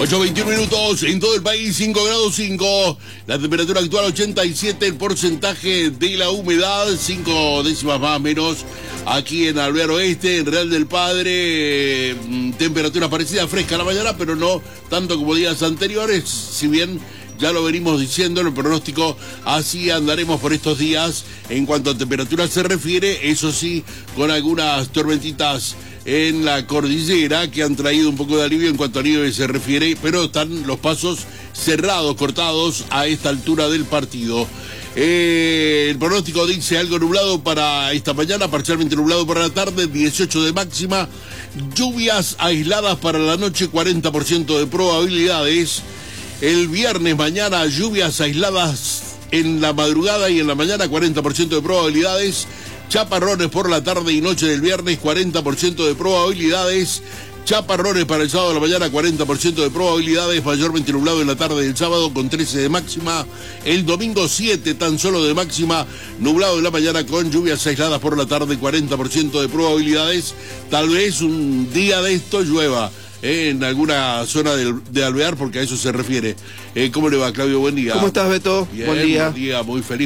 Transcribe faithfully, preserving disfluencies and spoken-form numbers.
ocho veintiuno minutos en todo el país, cinco grados cinco. La temperatura actual ochenta y siete, el porcentaje de la humedad, cinco décimas más o menos. Aquí en Alvear Oeste, en Real del Padre, eh, temperatura parecida, fresca a la mañana, pero no tanto como días anteriores, si bien ya lo venimos diciendo, en el pronóstico, así andaremos por estos días en cuanto a temperatura se refiere, eso sí, con algunas tormentitas en la cordillera que han traído un poco de alivio en cuanto a nieve se refiere, pero están los pasos cerrados, cortados a esta altura del partido. Eh, el pronóstico dice algo nublado para esta mañana, parcialmente nublado para la tarde, dieciocho de máxima, lluvias aisladas para la noche, cuarenta por ciento de probabilidades. El viernes mañana, lluvias aisladas en la madrugada y en la mañana, cuarenta por ciento de probabilidades. Chaparrones por la tarde y noche del viernes, cuarenta por ciento de probabilidades. Chaparrones para el sábado de la mañana, cuarenta por ciento de probabilidades, mayormente nublado en la tarde del sábado con trece de máxima. El domingo siete tan solo de máxima, nublado en la mañana con lluvias aisladas por la tarde, cuarenta por ciento de probabilidades. Tal vez un día de esto llueva eh, en alguna zona de, de Alvear, porque a eso se refiere. Eh, ¿Cómo le va, Claudio? Buen día. ¿Cómo estás, Beto? Bien, buen día. Buen día, muy feliz.